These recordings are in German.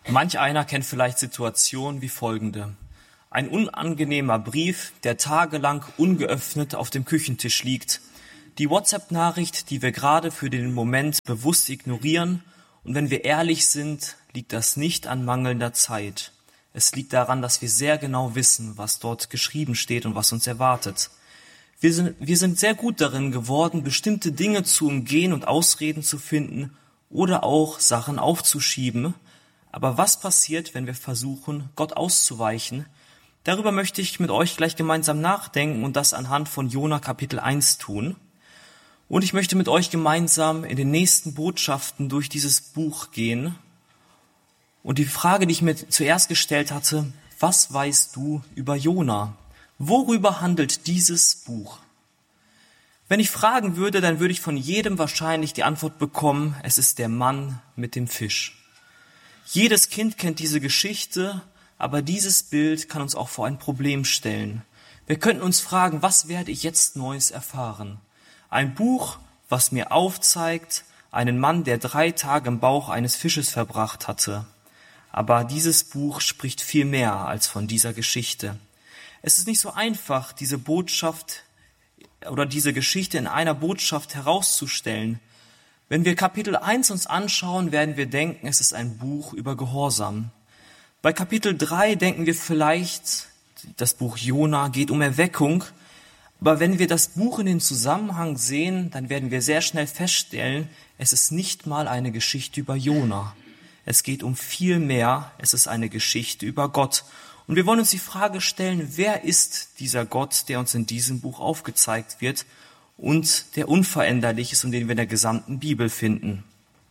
Manch einer kennt vielleicht Situationen wie folgende. Ein unangenehmer Brief, der tagelang ungeöffnet auf dem Küchentisch liegt. Die WhatsApp-Nachricht, die wir gerade für den Moment bewusst ignorieren. Und wenn wir ehrlich sind, liegt das nicht an mangelnder Zeit. Es liegt daran, dass wir sehr genau wissen, was dort geschrieben steht und was uns erwartet. Wir sind sehr gut darin geworden, bestimmte Dinge zu umgehen und Ausreden zu finden oder auch Sachen aufzuschieben. Aber was passiert, wenn wir versuchen, Gott auszuweichen? Darüber möchte ich mit euch gleich gemeinsam nachdenken und das anhand von Jona Kapitel 1 tun. Und ich möchte mit euch gemeinsam in den nächsten Botschaften durch dieses Buch gehen. Und die Frage, die ich mir zuerst gestellt hatte, was weißt du über Jona? Worüber handelt dieses Buch? Wenn ich fragen würde, dann würde ich von jedem wahrscheinlich die Antwort bekommen, es ist der Mann mit dem Fisch. Jedes Kind kennt diese Geschichte, aber dieses Bild kann uns auch vor ein Problem stellen. Wir könnten uns fragen, was werde ich jetzt Neues erfahren? Ein Buch, was mir aufzeigt, einen Mann, der 3 Tage im Bauch eines Fisches verbracht hatte. Aber dieses Buch spricht viel mehr als von dieser Geschichte. Es ist nicht so einfach, diese Botschaft oder diese Geschichte in einer Botschaft herauszustellen. Wenn wir Kapitel 1 uns anschauen, werden wir denken, es ist ein Buch über Gehorsam. Bei Kapitel 3 denken wir vielleicht, das Buch Jona geht um Erweckung. Aber wenn wir das Buch in den Zusammenhang sehen, dann werden wir sehr schnell feststellen, es ist nicht mal eine Geschichte über Jona. Es geht um viel mehr, es ist eine Geschichte über Gott. Und wir wollen uns die Frage stellen, wer ist dieser Gott, der uns in diesem Buch aufgezeigt wird und der unveränderlich ist und den wir in der gesamten Bibel finden.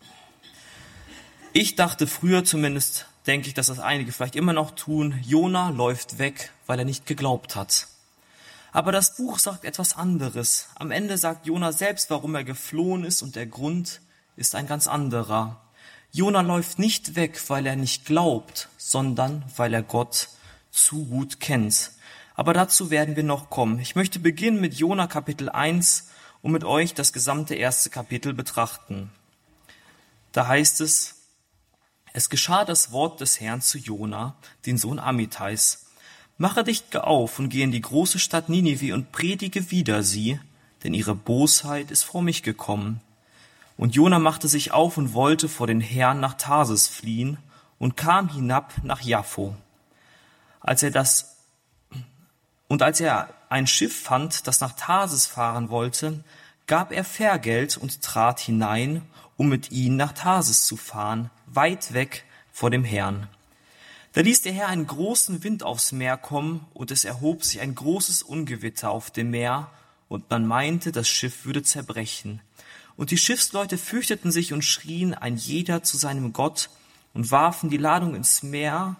Ich dachte früher zumindest, denke ich, dass das einige vielleicht immer noch tun, Jona läuft weg, weil er nicht geglaubt hat. Aber das Buch sagt etwas anderes. Am Ende sagt Jona selbst, warum er geflohen ist und der Grund ist ein ganz anderer. Jona läuft nicht weg, weil er nicht glaubt, sondern weil er Gott zu gut kennt. Aber dazu werden wir noch kommen. Ich möchte beginnen mit Jona Kapitel 1 und mit euch das gesamte erste Kapitel betrachten. Da heißt es, es geschah das Wort des Herrn zu Jona, den Sohn Amittais. Mache dich auf und geh in die große Stadt Ninive und predige wider sie, denn ihre Bosheit ist vor mich gekommen. Und Jona machte sich auf und wollte vor den Herrn nach Tarsis fliehen und kam hinab nach Jaffo. Als er ein Schiff fand, das nach Tarsis fahren wollte, gab er Fährgeld und trat hinein, um mit ihnen nach Tarsis zu fahren, weit weg vor dem Herrn. Da ließ der Herr einen großen Wind aufs Meer kommen, und es erhob sich ein großes Ungewitter auf dem Meer, und man meinte, das Schiff würde zerbrechen. Und die Schiffsleute fürchteten sich und schrien ein jeder zu seinem Gott und warfen die Ladung ins Meer,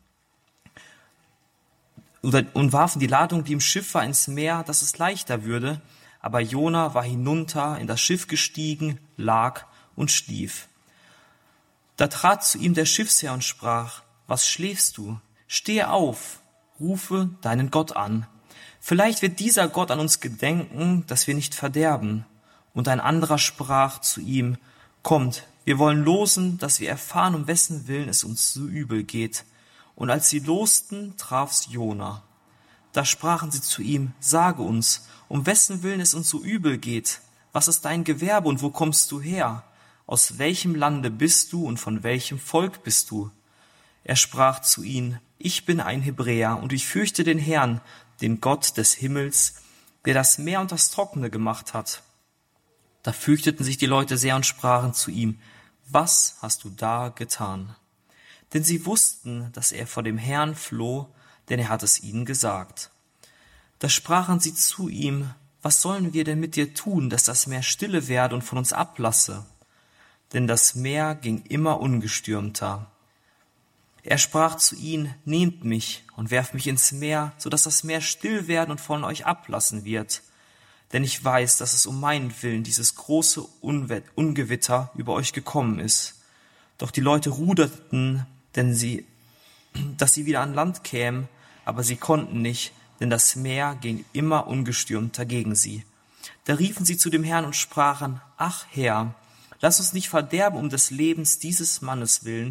und warfen die Ladung, die im Schiff war, ins Meer, dass es leichter würde. Aber Jona war hinunter in das Schiff gestiegen, lag und schlief. Da trat zu ihm der Schiffsherr und sprach, was schläfst du? Stehe auf, rufe deinen Gott an. Vielleicht wird dieser Gott an uns gedenken, dass wir nicht verderben. Und ein anderer sprach zu ihm, kommt, wir wollen losen, dass wir erfahren, um wessen Willen es uns so übel geht. Und als sie losten, traf's Jona. Da sprachen sie zu ihm, sage uns, um wessen Willen es uns so übel geht. Was ist dein Gewerbe und wo kommst du her? Aus welchem Lande bist du und von welchem Volk bist du? Er sprach zu ihnen, ich bin ein Hebräer und ich fürchte den Herrn, den Gott des Himmels, der das Meer und das Trockene gemacht hat. Da fürchteten sich die Leute sehr und sprachen zu ihm, was hast du da getan? Denn sie wussten, dass er vor dem Herrn floh, denn er hat es ihnen gesagt. Da sprachen sie zu ihm, was sollen wir denn mit dir tun, dass das Meer stille werde und von uns ablasse? Denn das Meer ging immer ungestürmter. Er sprach zu ihnen, nehmt mich und werft mich ins Meer, so dass das Meer still werden und von euch ablassen wird. Denn ich weiß, dass es um meinen Willen dieses große Ungewitter über euch gekommen ist. Doch die Leute ruderten, dass sie wieder an Land kämen, aber sie konnten nicht, denn das Meer ging immer ungestürmter gegen sie. Da riefen sie zu dem Herrn und sprachen, ach Herr, lass uns nicht verderben um des Lebens dieses Mannes willen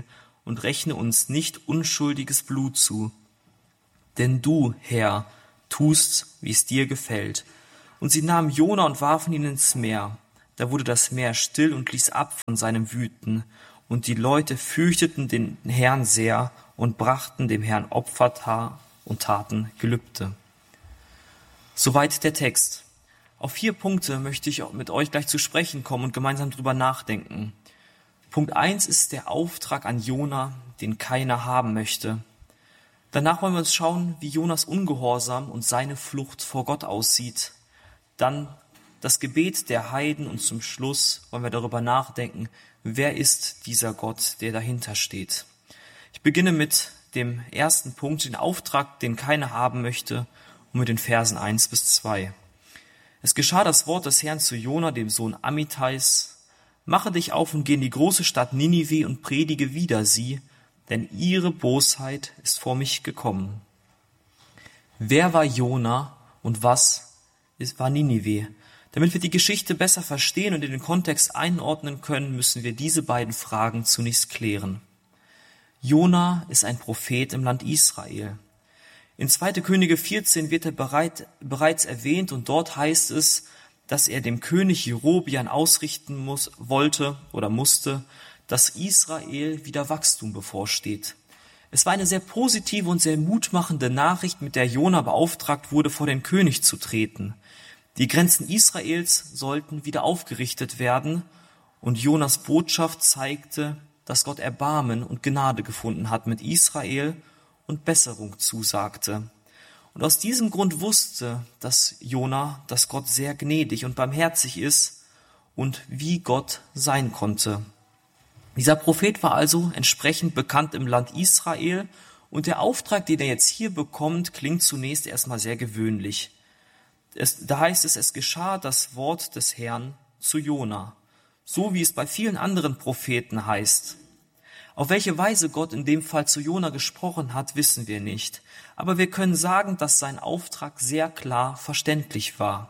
und rechne uns nicht unschuldiges Blut zu. Denn du, Herr, tust, wie es dir gefällt. Und sie nahmen Jona und warfen ihn ins Meer. Da wurde das Meer still und ließ ab von seinem Wüten. Und die Leute fürchteten den Herrn sehr und brachten dem Herrn Opfer dar und taten Gelübde. Soweit der Text. Auf 4 Punkte möchte ich mit euch gleich zu sprechen kommen und gemeinsam drüber nachdenken. Punkt 1 ist der Auftrag an Jona, den keiner haben möchte. Danach wollen wir uns schauen, wie Jonas Ungehorsam und seine Flucht vor Gott aussieht. Dann das Gebet der Heiden und zum Schluss wollen wir darüber nachdenken, wer ist dieser Gott, der dahinter steht. Ich beginne mit dem ersten Punkt, den Auftrag, den keiner haben möchte, und mit den Versen 1 bis 2. Es geschah das Wort des Herrn zu Jona, dem Sohn Amittais: Mache dich auf und geh in die große Stadt Ninive und predige wider sie, denn ihre Bosheit ist vor mich gekommen. Wer war Jona und was war Ninive? Damit wir die Geschichte besser verstehen und in den Kontext einordnen können, müssen wir diese beiden Fragen zunächst klären. Jona ist ein Prophet im Land Israel. In 2. Könige 14 wird er bereits erwähnt und dort heißt es, dass er dem König Jerobeam ausrichten musste, dass Israel wieder Wachstum bevorsteht. Es war eine sehr positive und sehr mutmachende Nachricht, mit der Jona beauftragt wurde, vor den König zu treten. Die Grenzen Israels sollten wieder aufgerichtet werden und Jonas Botschaft zeigte, dass Gott Erbarmen und Gnade gefunden hat mit Israel und Besserung zusagte. Und aus diesem Grund wusste Jona, dass Gott sehr gnädig und barmherzig ist und wie Gott sein konnte. Dieser Prophet war also entsprechend bekannt im Land Israel und der Auftrag, den er jetzt hier bekommt, klingt zunächst erstmal sehr gewöhnlich. Da heißt es geschah das Wort des Herrn zu Jona, so wie es bei vielen anderen Propheten heißt. Auf welche Weise Gott in dem Fall zu Jona gesprochen hat, wissen wir nicht. Aber wir können sagen, dass sein Auftrag sehr klar verständlich war.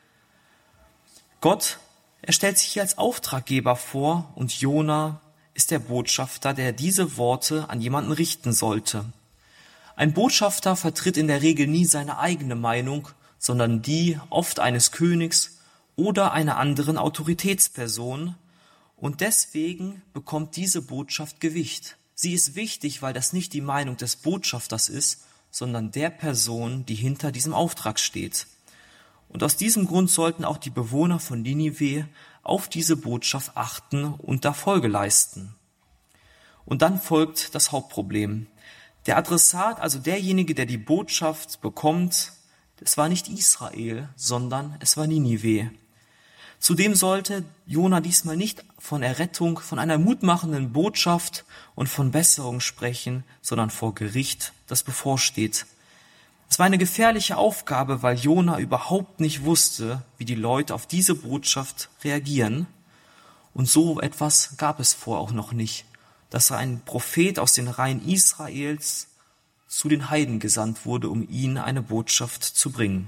Gott, er stellt sich hier als Auftraggeber vor und Jona ist der Botschafter, der diese Worte an jemanden richten sollte. Ein Botschafter vertritt in der Regel nie seine eigene Meinung, sondern die oft eines Königs oder einer anderen Autoritätsperson. Und deswegen bekommt diese Botschaft Gewicht. Sie ist wichtig, weil das nicht die Meinung des Botschafters ist, sondern der Person, die hinter diesem Auftrag steht. Und aus diesem Grund sollten auch die Bewohner von Ninive auf diese Botschaft achten und da Folge leisten. Und dann folgt das Hauptproblem. Der Adressat, also derjenige, der die Botschaft bekommt, es war nicht Israel, sondern es war Ninive. Zudem sollte Jona diesmal nicht von Errettung, von einer mutmachenden Botschaft und von Besserung sprechen, sondern vor Gericht, das bevorsteht. Es war eine gefährliche Aufgabe, weil Jona überhaupt nicht wusste, wie die Leute auf diese Botschaft reagieren. Und so etwas gab es vorher auch noch nicht, dass ein Prophet aus den Reihen Israels zu den Heiden gesandt wurde, um ihnen eine Botschaft zu bringen.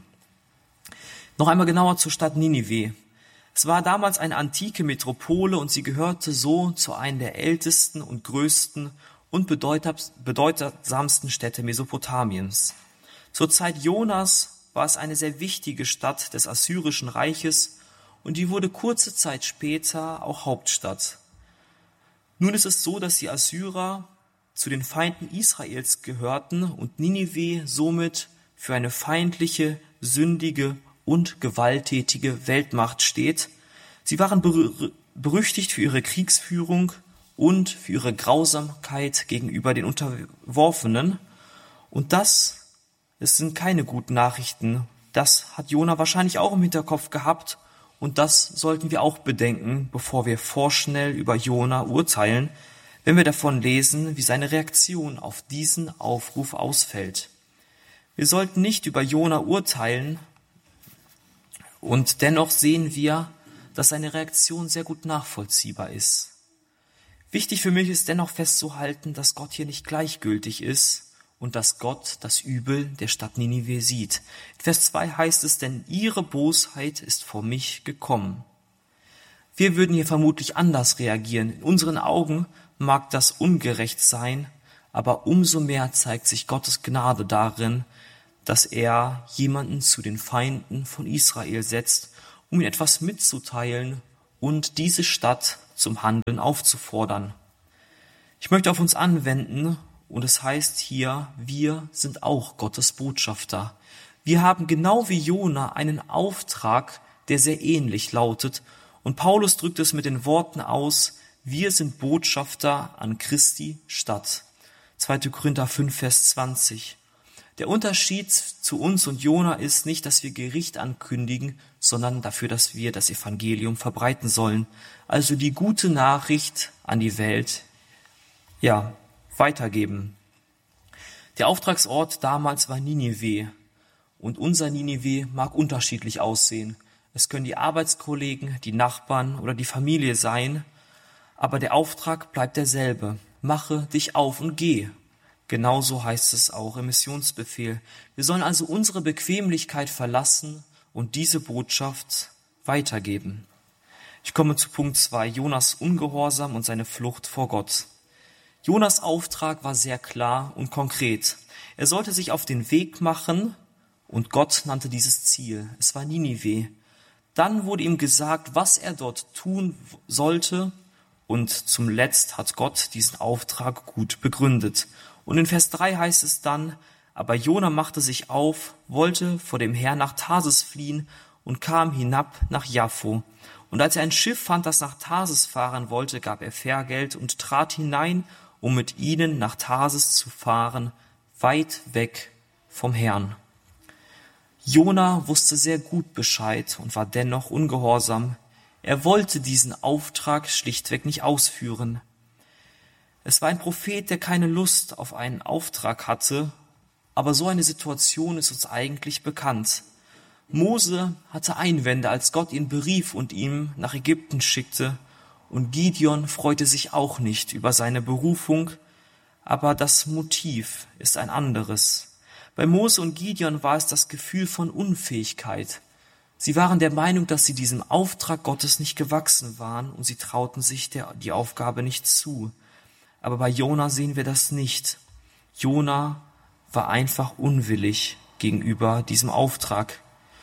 Noch einmal genauer zur Stadt Ninive. Es war damals eine antike Metropole und sie gehörte so zu einer der ältesten und größten und bedeutsamsten Städte Mesopotamiens. Zur Zeit Jonas war es eine sehr wichtige Stadt des Assyrischen Reiches und die wurde kurze Zeit später auch Hauptstadt. Nun ist es so, dass die Assyrer zu den Feinden Israels gehörten und Ninive somit für eine feindliche, sündige und gewalttätige Weltmacht steht. Sie waren berüchtigt für ihre Kriegsführung und für ihre Grausamkeit gegenüber den Unterworfenen. Und das sind keine guten Nachrichten. Das hat Jona wahrscheinlich auch im Hinterkopf gehabt und das sollten wir auch bedenken, bevor wir vorschnell über Jona urteilen, wenn wir davon lesen, wie seine Reaktion auf diesen Aufruf ausfällt. Wir sollten nicht über Jona urteilen, und dennoch sehen wir, dass seine Reaktion sehr gut nachvollziehbar ist. Wichtig für mich ist dennoch festzuhalten, dass Gott hier nicht gleichgültig ist und dass Gott das Übel der Stadt Ninive sieht. In Vers 2 heißt es, denn ihre Bosheit ist vor mich gekommen. Wir würden hier vermutlich anders reagieren. In unseren Augen mag das ungerecht sein, aber umso mehr zeigt sich Gottes Gnade darin, dass er jemanden zu den Feinden von Israel setzt, um ihnen etwas mitzuteilen und diese Stadt zum Handeln aufzufordern. Ich möchte auf uns anwenden, und es heißt hier, wir sind auch Gottes Botschafter. Wir haben genau wie Jona einen Auftrag, der sehr ähnlich lautet, und Paulus drückt es mit den Worten aus, wir sind Botschafter an Christi Stadt. 2. Korinther 5, Vers 20. Der Unterschied zu uns und Jona ist nicht, dass wir Gericht ankündigen, sondern dafür, dass wir das Evangelium verbreiten sollen. Also die gute Nachricht an die Welt, weitergeben. Der Auftragsort damals war Ninive. Und unser Ninive mag unterschiedlich aussehen. Es können die Arbeitskollegen, die Nachbarn oder die Familie sein. Aber der Auftrag bleibt derselbe. Mache dich auf und geh. Genauso heißt es auch im Missionsbefehl. Wir sollen also unsere Bequemlichkeit verlassen und diese Botschaft weitergeben. Ich komme zu Punkt 2, Jonas Ungehorsam und seine Flucht vor Gott. Jonas Auftrag war sehr klar und konkret. Er sollte sich auf den Weg machen und Gott nannte dieses Ziel. Es war Ninive. Dann wurde ihm gesagt, was er dort tun sollte und zum Letzt hat Gott diesen Auftrag gut begründet. Und in Vers 3 heißt es dann, aber Jona machte sich auf, wollte vor dem Herrn nach Tarsis fliehen und kam hinab nach Jaffo. Und als er ein Schiff fand, das nach Tarsis fahren wollte, gab er Fährgeld und trat hinein, um mit ihnen nach Tarsis zu fahren, weit weg vom Herrn. Jona wusste sehr gut Bescheid und war dennoch ungehorsam. Er wollte diesen Auftrag schlichtweg nicht ausführen. Es war ein Prophet, der keine Lust auf einen Auftrag hatte, aber so eine Situation ist uns eigentlich bekannt. Mose hatte Einwände, als Gott ihn berief und ihn nach Ägypten schickte, und Gideon freute sich auch nicht über seine Berufung, aber das Motiv ist ein anderes. Bei Mose und Gideon war es das Gefühl von Unfähigkeit. Sie waren der Meinung, dass sie diesem Auftrag Gottes nicht gewachsen waren und sie trauten sich die Aufgabe nicht zu. Aber bei Jona sehen wir das nicht. Jona war einfach unwillig gegenüber diesem Auftrag.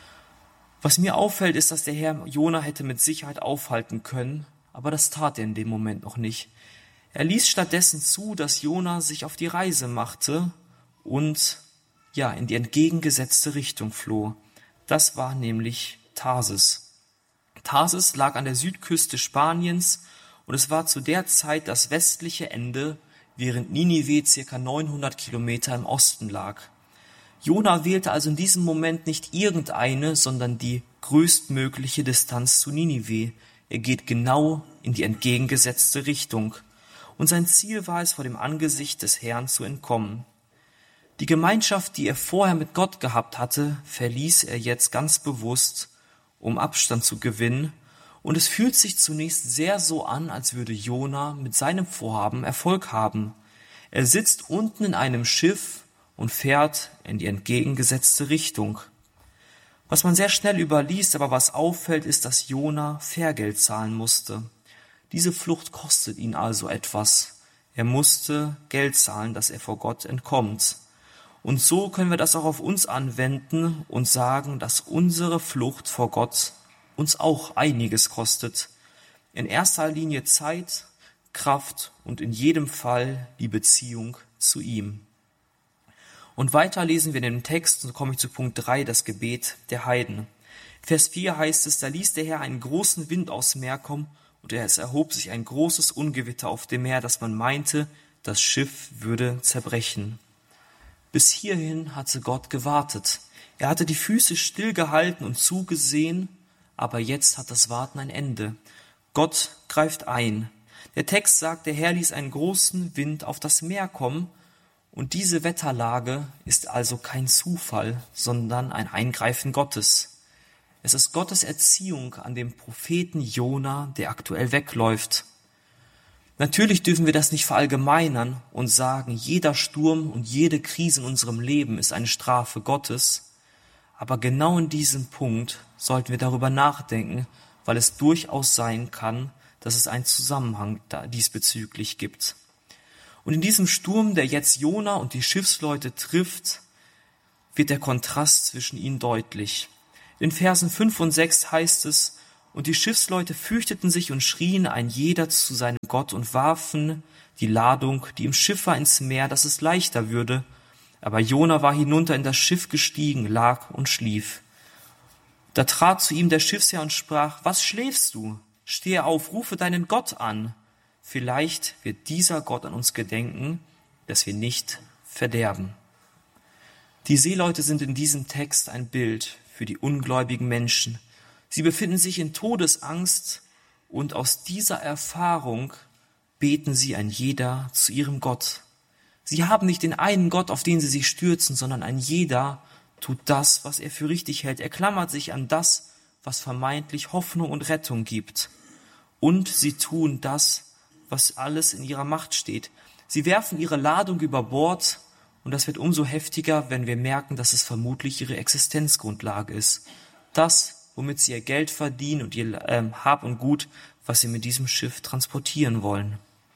Was mir auffällt, ist, dass der Herr Jona hätte mit Sicherheit aufhalten können, aber das tat er in dem Moment noch nicht. Er ließ stattdessen zu, dass Jona sich auf die Reise machte und in die entgegengesetzte Richtung floh. Das war nämlich Tarsis. Tarsis lag an der Südküste Spaniens und es war zu der Zeit das westliche Ende, während Ninive ca. 900 Kilometer im Osten lag. Jona wählte also in diesem Moment nicht irgendeine, sondern die größtmögliche Distanz zu Ninive. Er geht genau in die entgegengesetzte Richtung. Und sein Ziel war es, vor dem Angesicht des Herrn zu entkommen. Die Gemeinschaft, die er vorher mit Gott gehabt hatte, verließ er jetzt ganz bewusst, um Abstand zu gewinnen. Und es fühlt sich zunächst sehr so an, als würde Jona mit seinem Vorhaben Erfolg haben. Er sitzt unten in einem Schiff und fährt in die entgegengesetzte Richtung. Was man sehr schnell überliest, aber was auffällt, ist, dass Jona Fährgeld zahlen musste. Diese Flucht kostet ihn also etwas. Er musste Geld zahlen, dass er vor Gott entkommt. Und so können wir das auch auf uns anwenden und sagen, dass unsere Flucht vor Gott uns auch einiges kostet. In erster Linie Zeit, Kraft und in jedem Fall die Beziehung zu ihm. Und weiter lesen wir in dem Text, und so komme ich zu Punkt 3, das Gebet der Heiden. Vers 4 heißt es, da ließ der Herr einen großen Wind aus Meer kommen, und es erhob sich ein großes Ungewitter auf dem Meer, dass man meinte, das Schiff würde zerbrechen. Bis hierhin hatte Gott gewartet. Er hatte die Füße stillgehalten und zugesehen, aber jetzt hat das Warten ein Ende. Gott greift ein. Der Text sagt, der Herr ließ einen großen Wind auf das Meer kommen, und diese Wetterlage ist also kein Zufall, sondern ein Eingreifen Gottes. Es ist Gottes Erziehung an dem Propheten Jona, der aktuell wegläuft. Natürlich dürfen wir das nicht verallgemeinern und sagen, jeder Sturm und jede Krise in unserem Leben ist eine Strafe Gottes. Aber genau in diesem Punkt sollten wir darüber nachdenken, weil es durchaus sein kann, dass es einen Zusammenhang diesbezüglich gibt. Und in diesem Sturm, der jetzt Jona und die Schiffsleute trifft, wird der Kontrast zwischen ihnen deutlich. In Versen 5 und 6 heißt es: Und die Schiffsleute fürchteten sich und schrien ein jeder zu seinem Gott und warfen die Ladung, die im Schiff war, ins Meer, dass es leichter würde. Aber Jona war hinunter in das Schiff gestiegen, lag und schlief. Da trat zu ihm der Schiffsherr und sprach: Was schläfst du? Stehe auf, rufe deinen Gott an. Vielleicht wird dieser Gott an uns gedenken, dass wir nicht verderben. Die Seeleute sind in diesem Text ein Bild für die ungläubigen Menschen. Sie befinden sich in Todesangst und aus dieser Erfahrung beten sie ein jeder zu ihrem Gott. Sie haben nicht den einen Gott, auf den sie sich stürzen, sondern ein jeder tut das, was er für richtig hält. Er klammert sich an das, was vermeintlich Hoffnung und Rettung gibt. Und sie tun das, was alles in ihrer Macht steht. Sie werfen ihre Ladung über Bord und das wird umso heftiger, wenn wir merken, dass es vermutlich ihre Existenzgrundlage ist. Das, womit sie ihr Geld verdienen und ihr Hab und Gut, was sie mit diesem Schiff transportieren wollen.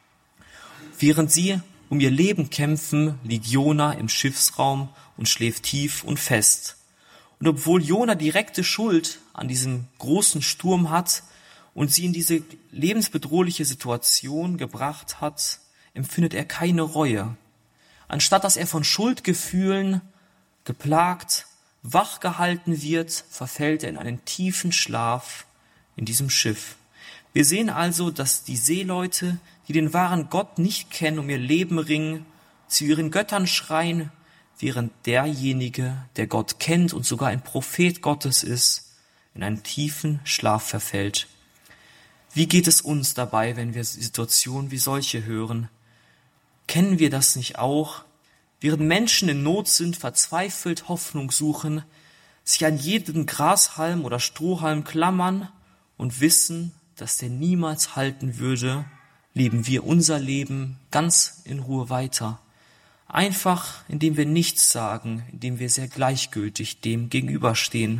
Während sie um ihr Leben kämpfen, liegt Jona im Schiffsraum und schläft tief und fest. Und obwohl Jona direkte Schuld an diesem großen Sturm hat und sie in diese lebensbedrohliche Situation gebracht hat, empfindet er keine Reue. Anstatt dass er von Schuldgefühlen geplagt, wach gehalten wird, verfällt er in einen tiefen Schlaf in diesem Schiff. Wir sehen also, dass die Seeleute, die den wahren Gott nicht kennen, um ihr Leben ringen, zu ihren Göttern schreien, während derjenige, der Gott kennt und sogar ein Prophet Gottes ist, in einen tiefen Schlaf verfällt. Wie geht es uns dabei, wenn wir Situationen wie solche hören? Kennen wir das nicht auch? Während Menschen in Not sind, verzweifelt Hoffnung suchen, sich an jeden Grashalm oder Strohhalm klammern und wissen, dass der niemals halten würde, leben wir unser Leben ganz in Ruhe weiter. Einfach, indem wir nichts sagen, indem wir sehr gleichgültig dem gegenüberstehen.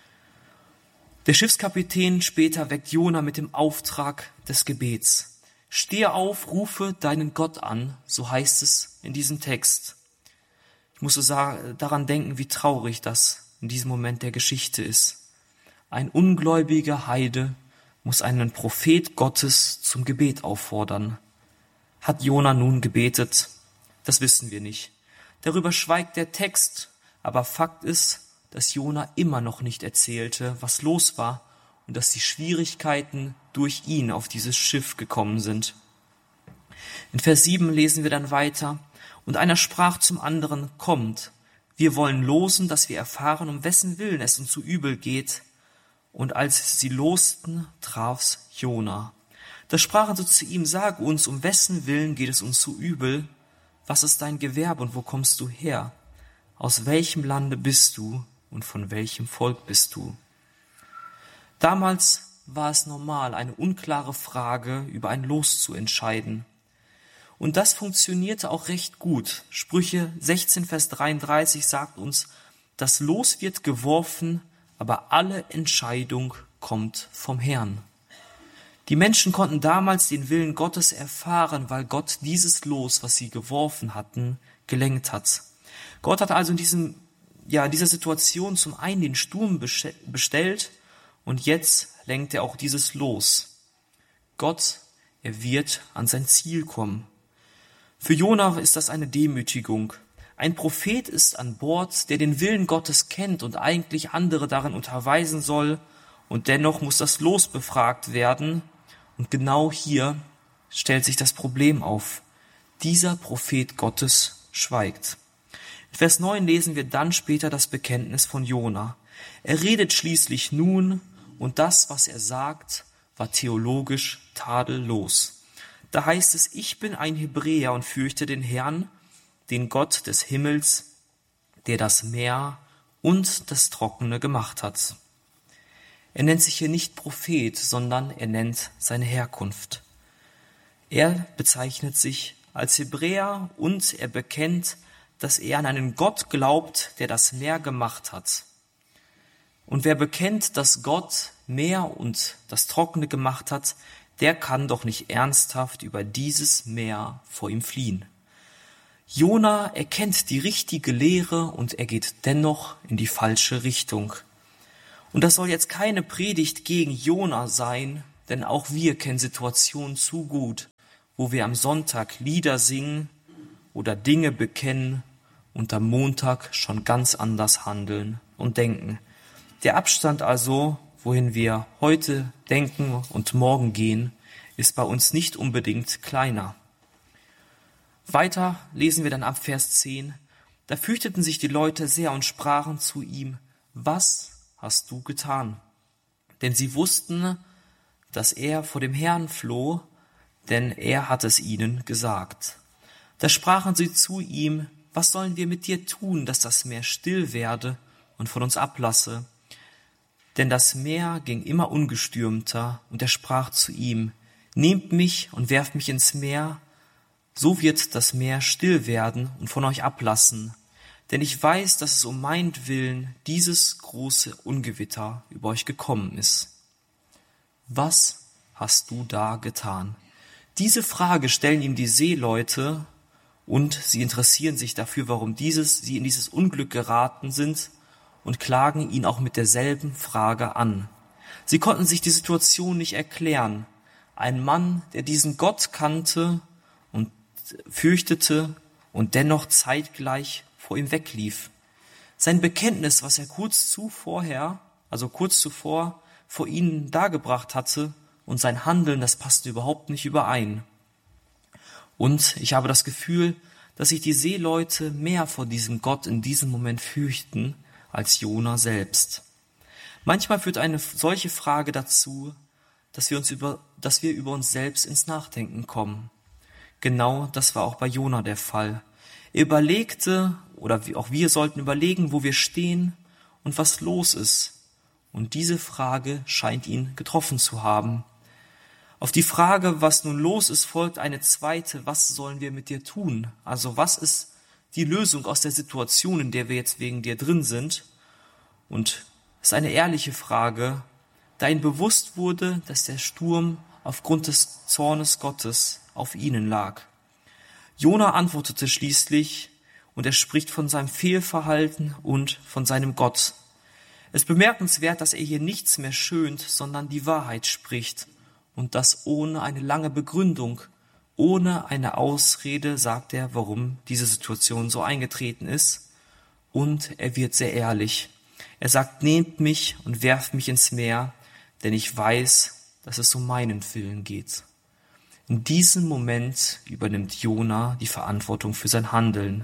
Der Schiffskapitän später weckt Jona mit dem Auftrag des Gebets. Stehe auf, rufe deinen Gott an, so heißt es in diesem Text. Ich muss daran denken, wie traurig das in diesem Moment der Geschichte ist. Ein ungläubiger Heide muss einen Prophet Gottes zum Gebet auffordern. Hat Jona nun gebetet? Das wissen wir nicht. Darüber schweigt der Text, aber Fakt ist, dass Jona immer noch nicht erzählte, was los war und dass die Schwierigkeiten durch ihn auf dieses Schiff gekommen sind. In Vers 7 lesen wir dann weiter: Und einer sprach zum anderen: Kommt, wir wollen losen, dass wir erfahren, um wessen Willen es uns so übel geht. Und als sie losten, traf's Jona. Da sprachen sie zu ihm: Sag uns, um wessen Willen geht es uns so übel? Was ist dein Gewerbe und wo kommst du her? Aus welchem Lande bist du und von welchem Volk bist du? Damals war es normal, eine unklare Frage über ein Los zu entscheiden. Und das funktionierte auch recht gut. Sprüche 16, Vers 33 sagt uns: Das Los wird geworfen, aber alle Entscheidung kommt vom Herrn. Die Menschen konnten damals den Willen Gottes erfahren, weil Gott dieses Los, was sie geworfen hatten, gelenkt hat. Gott hat also in dieser Situation zum einen den Sturm bestellt und jetzt lenkt er auch dieses Los. Gott, er wird an sein Ziel kommen. Für Jona ist das eine Demütigung. Ein Prophet ist an Bord, der den Willen Gottes kennt und eigentlich andere darin unterweisen soll, und dennoch muss das Los befragt werden. Und genau hier stellt sich das Problem auf. Dieser Prophet Gottes schweigt. In Vers 9 lesen wir dann später das Bekenntnis von Jona. Er redet schließlich nun, und das, was er sagt, war theologisch tadellos. Da heißt es: Ich bin ein Hebräer und fürchte den Herrn, den Gott des Himmels, der das Meer und das Trockene gemacht hat. Er nennt sich hier nicht Prophet, sondern er nennt seine Herkunft. Er bezeichnet sich als Hebräer und er bekennt, dass er an einen Gott glaubt, der das Meer gemacht hat. Und wer bekennt, dass Gott Meer und das Trockene gemacht hat, der kann doch nicht ernsthaft über dieses Meer vor ihm fliehen. Jona erkennt die richtige Lehre und er geht dennoch in die falsche Richtung. Und das soll jetzt keine Predigt gegen Jona sein, denn auch wir kennen Situationen zu gut, wo wir am Sonntag Lieder singen oder Dinge bekennen und am Montag schon ganz anders handeln und denken. Der Abstand also, wohin wir heute denken und morgen gehen, ist bei uns nicht unbedingt kleiner. Weiter lesen wir dann ab Vers 10. Da fürchteten sich die Leute sehr und sprachen zu ihm: Was hast du getan? Denn sie wussten, dass er vor dem Herrn floh, denn er hat es ihnen gesagt. Da sprachen sie zu ihm: Was sollen wir mit dir tun, dass das Meer still werde und von uns ablasse? Denn das Meer ging immer ungestürmter, und er sprach zu ihm: Nehmt mich und werft mich ins Meer, so wird das Meer still werden und von euch ablassen. Denn ich weiß, dass es um meinetwillen dieses große Ungewitter über euch gekommen ist. Was hast du da getan? Diese Frage stellen ihm die Seeleute und sie interessieren sich dafür, warum sie in dieses Unglück geraten sind und klagen ihn auch mit derselben Frage an. Sie konnten sich die Situation nicht erklären. Ein Mann, der diesen Gott kannte und fürchtete und dennoch zeitgleich vor ihm weglief. Sein Bekenntnis, was er kurz zuvor vor ihnen dargebracht hatte, und sein Handeln, das passte überhaupt nicht überein. Und ich habe das Gefühl, dass sich die Seeleute mehr vor diesem Gott in diesem Moment fürchten als Jona selbst. Manchmal führt eine solche Frage dazu, dass wir über uns selbst ins Nachdenken kommen. Genau das war auch bei Jona der Fall. Er überlegte, oder auch wir sollten überlegen, wo wir stehen und was los ist. Und diese Frage scheint ihn getroffen zu haben. Auf die Frage, was nun los ist, folgt eine zweite: Was sollen wir mit dir tun? Also was ist die Lösung aus der Situation, in der wir jetzt wegen dir drin sind? Und es ist eine ehrliche Frage, da ihm bewusst wurde, dass der Sturm aufgrund des Zornes Gottes auf ihnen lag. Jona antwortete schließlich und er spricht von seinem Fehlverhalten und von seinem Gott. Es ist bemerkenswert, dass er hier nichts mehr schönt, sondern die Wahrheit spricht. Und das ohne eine lange Begründung, ohne eine Ausrede sagt er, warum diese Situation so eingetreten ist. Und er wird sehr ehrlich. Er sagt: Nehmt mich und werft mich ins Meer, denn ich weiß, dass es um meinen Willen geht. In diesem Moment übernimmt Jona die Verantwortung für sein Handeln.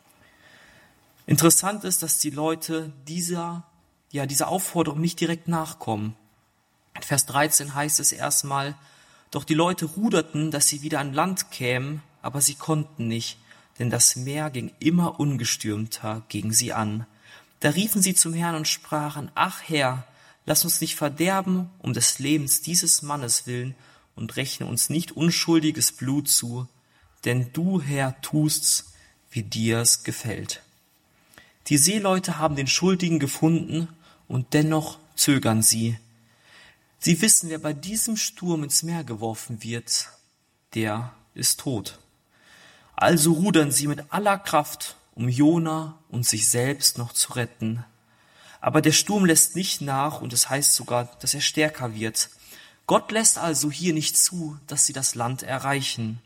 Interessant ist, dass die Leute dieser Aufforderung nicht direkt nachkommen. In Vers 13 heißt es erstmal: Doch die Leute ruderten, dass sie wieder an Land kämen, aber sie konnten nicht, denn das Meer ging immer ungestürmter gegen sie an. Da riefen sie zum Herrn und sprachen: Ach Herr, lass uns nicht verderben um des Lebens dieses Mannes willen und rechne uns nicht unschuldiges Blut zu, denn du, Herr, tust's, wie dir's gefällt. Die Seeleute haben den Schuldigen gefunden und dennoch zögern sie. Sie wissen, wer bei diesem Sturm ins Meer geworfen wird, der ist tot. Also rudern sie mit aller Kraft, um Jona und sich selbst noch zu retten. Aber der Sturm lässt nicht nach und es heißt sogar, dass er stärker wird. Gott lässt also hier nicht zu, dass sie das Land erreichen.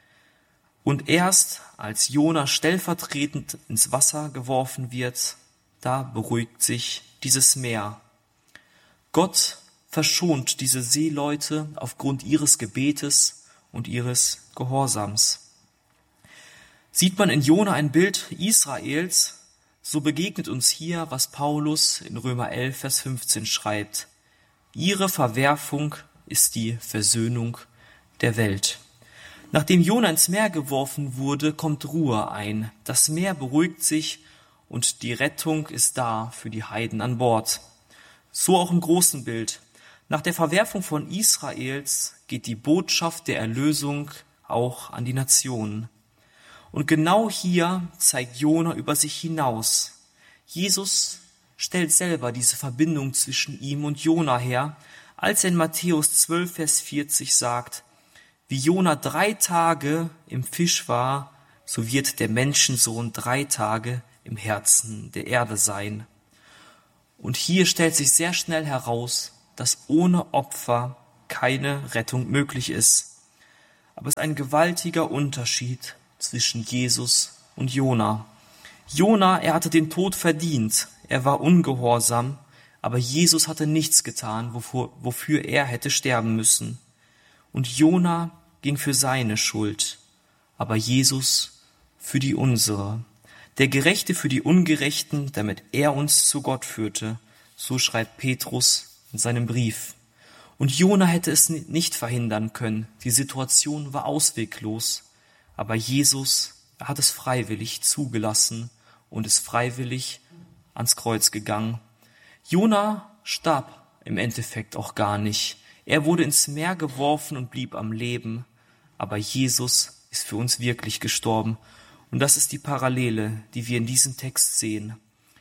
Und erst als Jona stellvertretend ins Wasser geworfen wird, da beruhigt sich dieses Meer. Gott verschont diese Seeleute aufgrund ihres Gebetes und ihres Gehorsams. Sieht man in Jona ein Bild Israels, so begegnet uns hier, was Paulus in Römer 11, Vers 15 schreibt: Ihre Verwerfung ist die Versöhnung der Welt. Nachdem Jona ins Meer geworfen wurde, kommt Ruhe ein. Das Meer beruhigt sich und die Rettung ist da für die Heiden an Bord. So auch im großen Bild. Nach der Verwerfung von Israels geht die Botschaft der Erlösung auch an die Nationen. Und genau hier zeigt Jona über sich hinaus. Jesus stellt selber diese Verbindung zwischen ihm und Jona her, als er in Matthäus 12, Vers 40 sagt, wie Jona 3 Tage im Fisch war, so wird der Menschensohn 3 Tage im Herzen der Erde sein. Und hier stellt sich sehr schnell heraus, dass ohne Opfer keine Rettung möglich ist. Aber es ist ein gewaltiger Unterschied zwischen Jesus und Jona. Jona, er hatte den Tod verdient, er war ungehorsam, aber Jesus hatte nichts getan, wofür er hätte sterben müssen. Und Jona ging für seine Schuld, aber Jesus für die unsere. Der Gerechte für die Ungerechten, damit er uns zu Gott führte, so schreibt Petrus in seinem Brief. Und Jona hätte es nicht verhindern können, die Situation war ausweglos, aber Jesus, er hat es freiwillig zugelassen und ist freiwillig ans Kreuz gegangen. Jona starb im Endeffekt auch gar nicht. Er wurde ins Meer geworfen und blieb am Leben, aber Jesus ist für uns wirklich gestorben. Und das ist die Parallele, die wir in diesem Text sehen.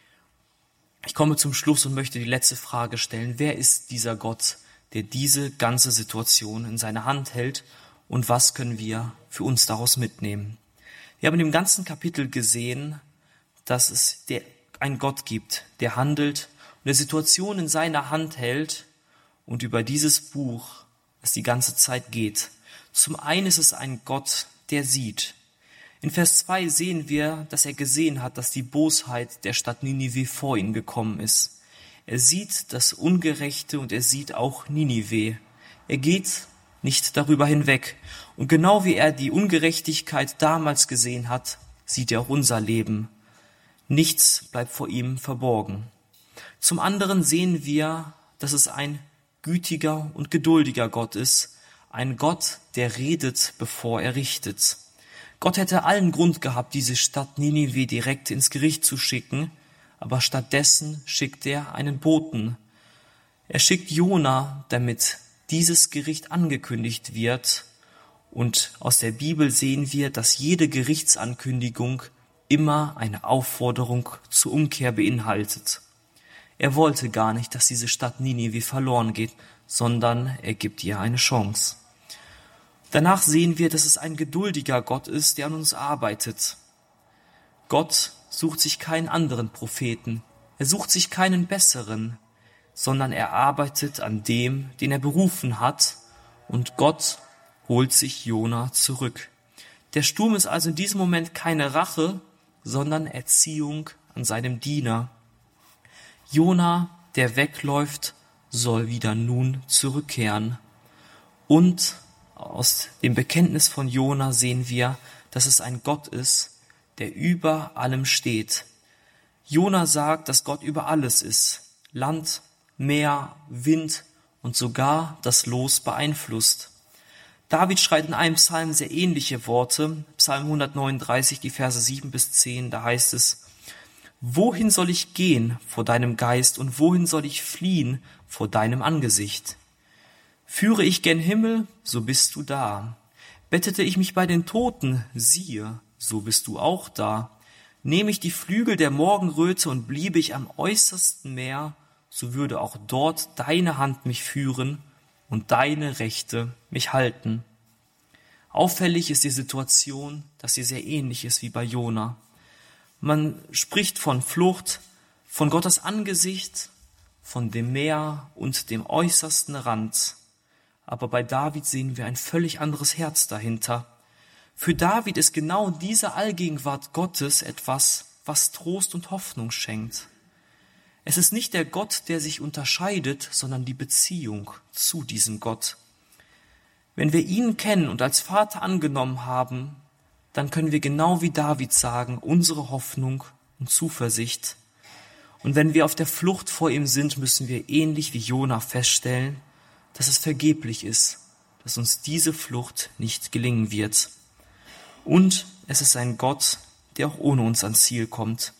Ich komme zum Schluss und möchte die letzte Frage stellen. Wer ist dieser Gott, der diese ganze Situation in seiner Hand hält, und was können wir für uns daraus mitnehmen? Wir haben in dem ganzen Kapitel gesehen, dass es einen Gott gibt, der handelt und der Situation in seiner Hand hält, und über dieses Buch es die ganze Zeit geht. Zum einen ist es ein Gott, der sieht. In Vers 2 sehen wir, dass er gesehen hat, dass die Bosheit der Stadt Ninive vor ihn gekommen ist. Er sieht das Ungerechte und er sieht auch Ninive. Er geht nicht darüber hinweg. Und genau wie er die Ungerechtigkeit damals gesehen hat, sieht er auch unser Leben. Nichts bleibt vor ihm verborgen. Zum anderen sehen wir, dass es ein gütiger und geduldiger Gott ist. Ein Gott, der redet, bevor er richtet. Gott hätte allen Grund gehabt, diese Stadt Ninive direkt ins Gericht zu schicken, aber stattdessen schickt er einen Boten. Er schickt Jona, damit dieses Gericht angekündigt wird. Und aus der Bibel sehen wir, dass jede Gerichtsankündigung immer eine Aufforderung zur Umkehr beinhaltet. Er wollte gar nicht, dass diese Stadt Ninive verloren geht, sondern er gibt ihr eine Chance. Danach sehen wir, dass es ein geduldiger Gott ist, der an uns arbeitet. Gott sucht sich keinen anderen Propheten, er sucht sich keinen besseren, sondern er arbeitet an dem, den er berufen hat, und Gott holt sich Jona zurück. Der Sturm ist also in diesem Moment keine Rache, sondern Erziehung an seinem Diener. Jona, der wegläuft, soll wieder nun zurückkehren. Und aus dem Bekenntnis von Jona sehen wir, dass es ein Gott ist, der über allem steht. Jona sagt, dass Gott über alles ist. Land, Meer, Wind und sogar das Los beeinflusst. David schreibt in einem Psalm sehr ähnliche Worte. Psalm 139, die Verse 7 bis 10, da heißt es: Wohin soll ich gehen vor deinem Geist und wohin soll ich fliehen vor deinem Angesicht? Führe ich gen Himmel, so bist du da. Bettete ich mich bei den Toten, siehe, so bist du auch da. Nehme ich die Flügel der Morgenröte und bliebe ich am äußersten Meer, so würde auch dort deine Hand mich führen und deine Rechte mich halten. Auffällig ist die Situation, dass sie sehr ähnlich ist wie bei Jona. Man spricht von Flucht, von Gottes Angesicht, von dem Meer und dem äußersten Rand. Aber bei David sehen wir ein völlig anderes Herz dahinter. Für David ist genau diese Allgegenwart Gottes etwas, was Trost und Hoffnung schenkt. Es ist nicht der Gott, der sich unterscheidet, sondern die Beziehung zu diesem Gott. Wenn wir ihn kennen und als Vater angenommen haben, dann können wir genau wie David sagen, unsere Hoffnung und Zuversicht. Und wenn wir auf der Flucht vor ihm sind, müssen wir ähnlich wie Jona feststellen, dass es vergeblich ist, dass uns diese Flucht nicht gelingen wird. Und es ist ein Gott, der auch ohne uns ans Ziel kommt.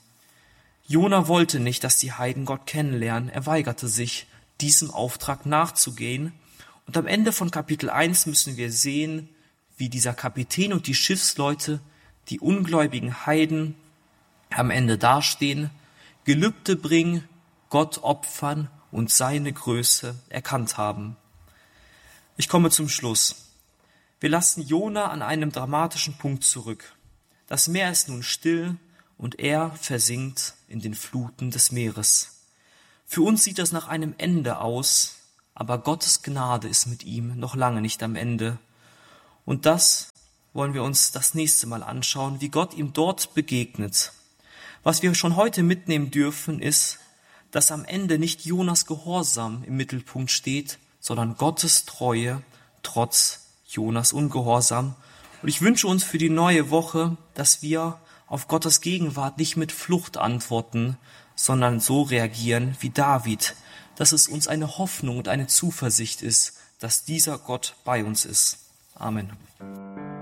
Jona wollte nicht, dass die Heiden Gott kennenlernen. Er weigerte sich, diesem Auftrag nachzugehen. Und am Ende von Kapitel 1 müssen wir sehen, wie dieser Kapitän und die Schiffsleute, die ungläubigen Heiden, am Ende dastehen, Gelübde bringen, Gott opfern und seine Größe erkannt haben. Ich komme zum Schluss. Wir lassen Jona an einem dramatischen Punkt zurück. Das Meer ist nun still und er versinkt in den Fluten des Meeres. Für uns sieht das nach einem Ende aus, aber Gottes Gnade ist mit ihm noch lange nicht am Ende. Und das wollen wir uns das nächste Mal anschauen, wie Gott ihm dort begegnet. Was wir schon heute mitnehmen dürfen, ist, dass am Ende nicht Jonas Gehorsam im Mittelpunkt steht, sondern Gottes Treue trotz Jonas Ungehorsam. Und ich wünsche uns für die neue Woche, dass wir auf Gottes Gegenwart nicht mit Flucht antworten, sondern so reagieren wie David, dass es uns eine Hoffnung und eine Zuversicht ist, dass dieser Gott bei uns ist. Amen.